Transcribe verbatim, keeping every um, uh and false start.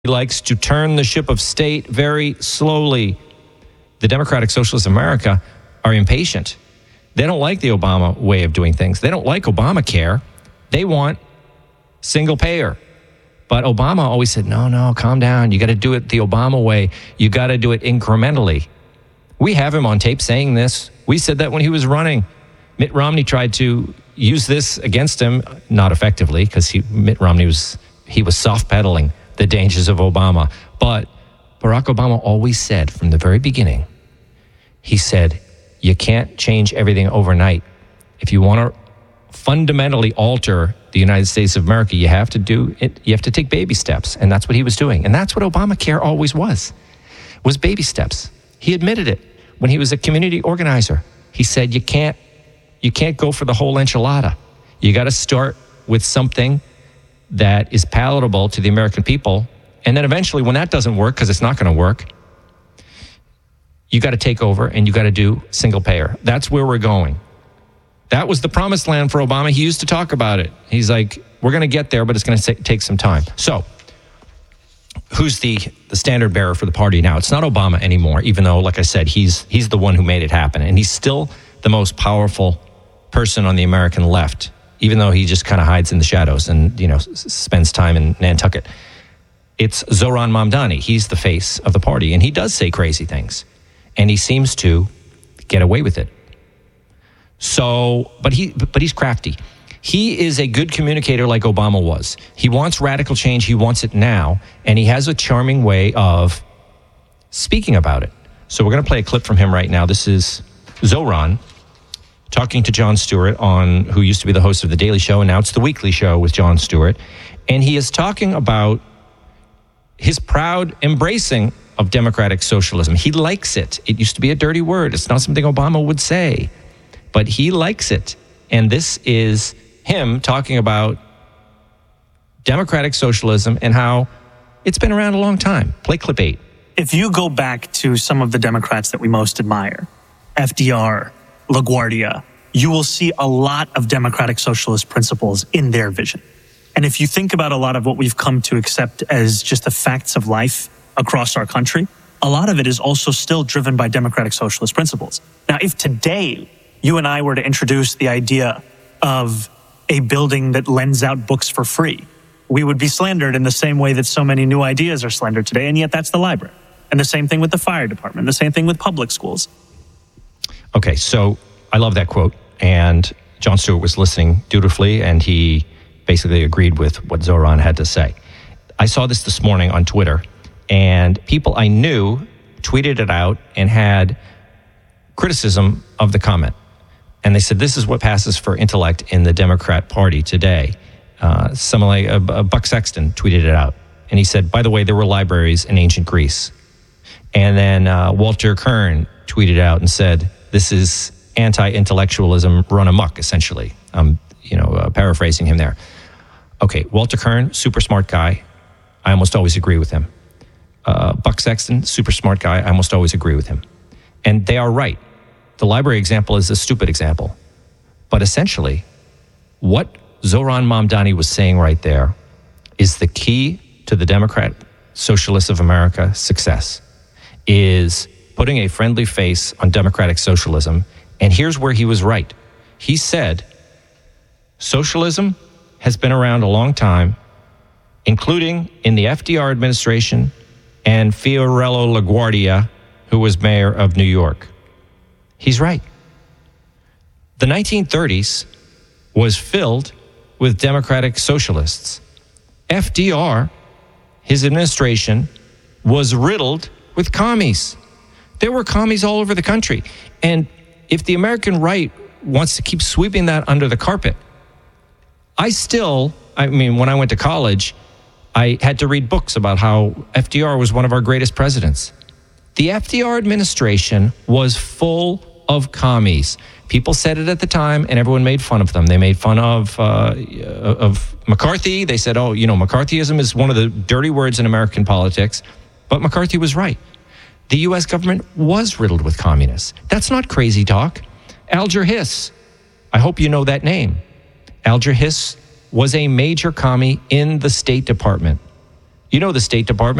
He likes to turn the ship of state very slowly. The Democratic Socialists of America are impatient. They don't like the Obama way of doing things. They don't like Obamacare. They want single payer. But Obama always said, no, no, calm down. You got to do it the Obama way. You got to do it incrementally. We have him on tape saying this. We said that when he was running. Mitt Romney tried to use this against him, not effectively, because he Mitt Romney was he was soft pedaling the dangers of Obama. But Barack Obama always said from the very beginning, he said, you can't change everything overnight. If you want to fundamentally alter the United States of America, you have to do it. You have to take baby steps. And that's what he was doing. And that's what Obamacare always was, was baby steps. He admitted it when he was a community organizer. He said, you can't, you can't go for the whole enchilada. You got to start with something that is palatable to the American people. And then eventually when that doesn't work, because it's not going to work, you got to take over and you got to do single payer. That's where we're going. That was the promised land for Obama. He used to talk about it. He's like, we're going to get there, but it's going to take some time. So who's the, the standard bearer for the party now? It's not Obama anymore, even though, like I said, he's he's the one who made it happen. And he's still the most powerful person on the American left, even though he just kind of hides in the shadows and, you know, s- spends time in Nantucket. It's Zohran Mamdani. He's the face of the party, and he does say crazy things, and he seems to get away with it. So, but he, but he's crafty. He is a good communicator like Obama was. He wants radical change. He wants it now, and he has a charming way of speaking about it. So we're going to play a clip from him right now. This is Zohran talking to Jon Stewart, on who used to be the host of The Daily Show, and now it's The Weekly Show with Jon Stewart. And he is talking about his proud embracing of democratic socialism. He likes it. It used to be a dirty word. It's not something Obama would say, but he likes it. And this is him talking about democratic socialism and how it's been around a long time. Play clip eight. If you go back to some of the Democrats that we most admire, F D R, LaGuardia, you will see a lot of democratic socialist principles in their vision. And if you think about a lot of what we've come to accept as just the facts of life across our country, a lot of it is also still driven by democratic socialist principles. Now, if today you and I were to introduce the idea of a building that lends out books for free, we would be slandered in the same way that so many new ideas are slandered today, and yet that's the library. And the same thing with the fire department, the same thing with public schools. Okay, so I love that quote, and Jon Stewart was listening dutifully, and he basically agreed with what Zohran had to say. I saw this this morning on Twitter, and people I knew tweeted it out and had criticism of the comment. And they said, this is what passes for intellect in the Democrat Party today. Uh, someone like uh, Buck Sexton tweeted it out. And he said, by the way, there were libraries in ancient Greece. And then uh, Walter Kern tweeted out and said, this is anti-intellectualism run amok, essentially. I'm, you know, uh, paraphrasing him there. Okay, Walter Kern, super smart guy. I almost always agree with him. Uh, Buck Sexton, super smart guy. I almost always agree with him. And they are right. The library example is a stupid example. But essentially, what Zohran Mamdani was saying right there is the key to the Democrat Socialists of America success, is putting a friendly face on democratic socialism. And here's where he was right. He said, socialism has been around a long time, including in the F D R administration and Fiorello LaGuardia, who was mayor of New York. He's right. The nineteen thirties was filled with democratic socialists. F D R, his administration, was riddled with commies. There were commies all over the country. And if the American right wants to keep sweeping that under the carpet, I still, I mean, when I went to college, I had to read books about how F D R was one of our greatest presidents. The F D R administration was full of commies. People said it at the time, and everyone made fun of them. They made fun of uh, of McCarthy. They said, oh, you know, McCarthyism is one of the dirty words in American politics. But McCarthy was right. The U S government was riddled with communists. That's not crazy talk. Alger Hiss, I hope you know that name. Alger Hiss was a major commie in the State Department. You know, the State Department